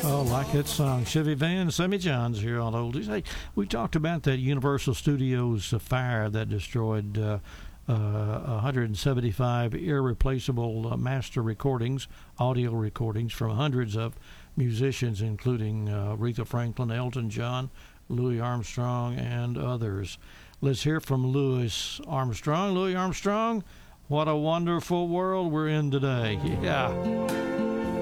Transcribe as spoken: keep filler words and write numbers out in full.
Oh, like that song. Chevy Van, Sammy Johns here on Oldies. Hey, we talked about that Universal Studios uh, fire that destroyed uh, uh, one hundred seventy-five irreplaceable uh, master recordings, audio recordings from hundreds of musicians, including uh, Aretha Franklin, Elton John, Louis Armstrong, and others. Let's hear from Louis Armstrong. Louis Armstrong, what a wonderful world we're in today. Yeah.